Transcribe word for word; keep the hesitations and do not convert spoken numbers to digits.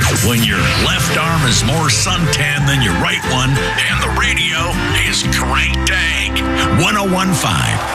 When your left arm is more suntan than your right one, and the radio is Crank Tank. one oh one point five